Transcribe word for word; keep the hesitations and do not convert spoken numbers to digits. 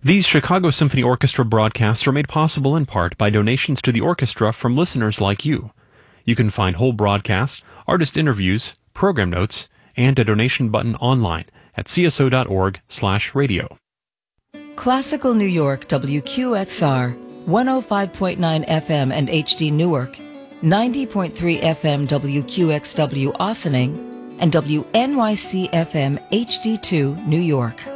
These Chicago Symphony Orchestra broadcasts are made possible in part by donations to the orchestra from listeners like you. You can find whole broadcasts, artist interviews, program notes, and a donation button online at c s o dot org slash radio. Classical New York W Q X R, one oh five point nine F M and H D Newark, ninety point three F M W Q X W Ossining, and W N Y C F M H D two New York.